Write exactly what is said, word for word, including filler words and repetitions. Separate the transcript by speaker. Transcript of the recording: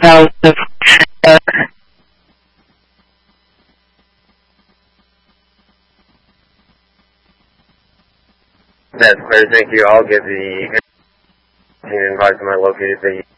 Speaker 1: about the uh,
Speaker 2: That's clear. Thank you. I'll get the advised my located venue.